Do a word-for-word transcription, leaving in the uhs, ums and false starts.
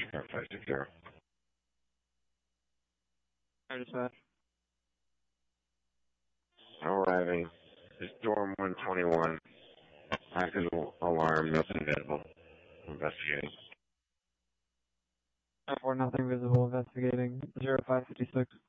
Car five six zero. I dispatch. Arriving. It's dorm one twenty-one. Active alarm, nothing visible. Investigating. Or nothing visible, investigating. zero five fifty-six.